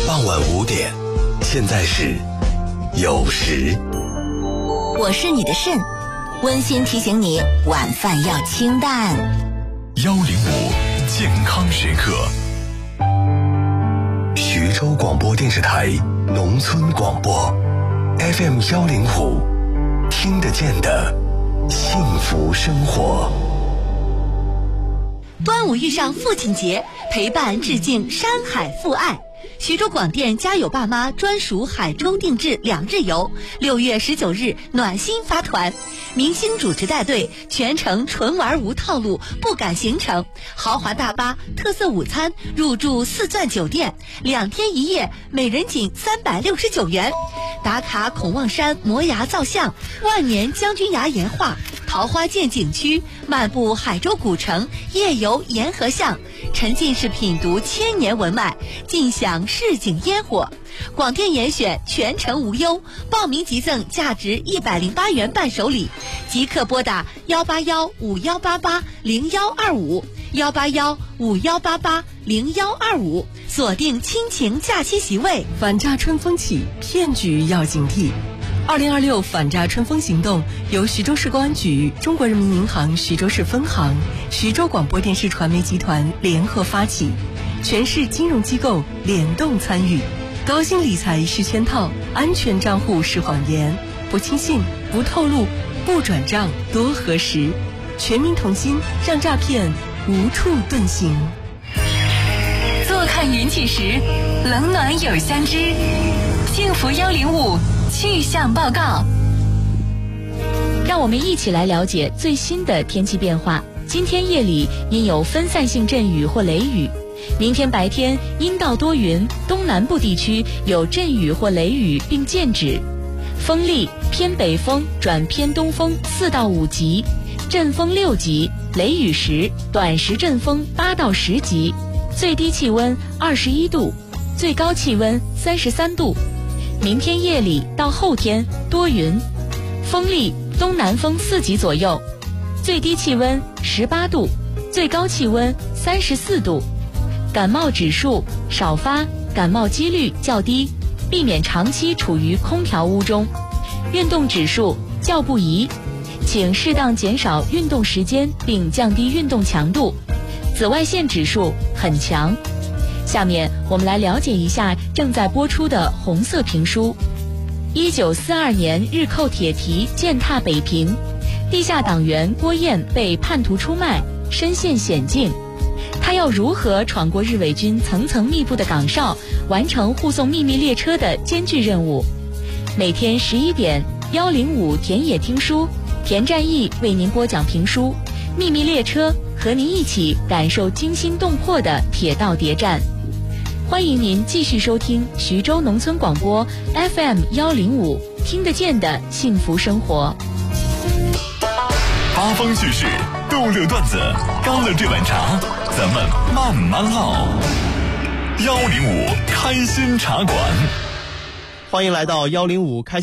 傍晚5点，现在是酉时。 我是你的肾，温馨提醒你晚饭要清淡。 105健康时刻，徐州广播电视台农村广播 FM 105，听得见的幸福生活。 端午遇上父亲节，陪伴致敬山海父爱。徐州广电家有爸妈专属海州定制2日游，6月19日暖心发团，明星主持带队，全程纯玩无套路，不赶行程，豪华大巴、特色午餐，入住4钻酒店，2天1夜，每人仅369元。打卡孔望山摩崖造像、万年将军崖岩画、桃花涧景区，漫步海州古城，夜游沿河巷，沉浸式品读千年文脉，尽享市井烟火。广电严选，全程无忧，报名即赠价值108元伴手礼，即刻拨打18151880125，18151880125，锁定亲情假期席位。 反诈春风起，骗局要警惕。2026反诈春风行动由徐州市公安局、中国人民银行徐州市分行、徐州广播电视传媒集团联合发起，全市金融机构联动参与。高薪理财是圈套，安全账户是谎言，不轻信，不透露，不转账，多核实。全民同心，让诈骗无处遁形。 坐看云起时，冷暖有相知。幸福105气象报告， 让我们一起来了解最新的天气变化。今天夜里因有分散性阵雨或雷雨，明天白天阴到多云，东南部地区有阵雨或雷雨并见止，风力偏北风转偏东风4到5级，阵风6级，雷雨时短时阵风8到10级，最低气温21度，最高气温33度。明天夜里到后天多云，风力东南风4级左右，最低气温18度，最高气温34度。感冒指数少发，感冒几率较低，避免长期处于空调屋中。运动指数较不宜，请适当减少运动时间并降低运动强度。紫外线指数很强。下面我们来了解一下正在播出的红色评书。1942年日寇铁蹄践踏北平，地下党员郭燕被叛徒出卖，身陷险境。他要如何闯过日伪军层层密布的岗哨，完成护送秘密列车的艰巨任务？每天11点105田野听书，田占义为您播讲评书《秘密列车》，和您一起感受惊心动魄的铁道谍战。欢迎您继续收听徐州农村广播 FM 105，听得见的幸福生活。 八方叙事，逗乐段子，干了这碗茶，咱们慢慢唠。105开心茶馆， 欢迎来到105开